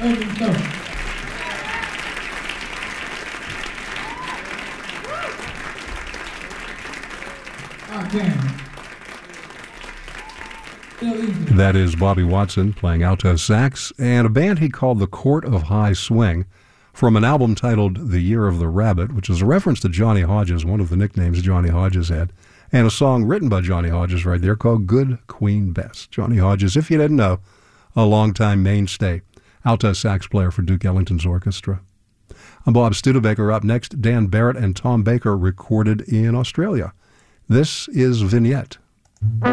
That is Bobby Watson playing alto sax, and a band he called the Court of High Swing, from an album titled The Year of the Rabbit, which is a reference to Johnny Hodges, one of the nicknames Johnny Hodges had, and a song written by Johnny Hodges right there called Good Queen Bess. Johnny Hodges, if you didn't know, a longtime mainstay, alto sax player for Duke Ellington's orchestra. I'm Bob Studebaker. Up next, Dan Barrett and Tom Baker recorded in Australia. This is Vignette.